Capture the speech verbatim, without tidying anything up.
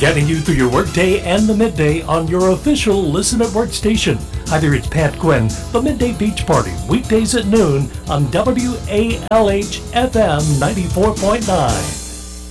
Getting you through your workday and the midday on your official Listen at Work station. Hi there, it's Pat Quinn, the Midday Beach Party, weekdays at noon on W A L H F M ninety-four point nine.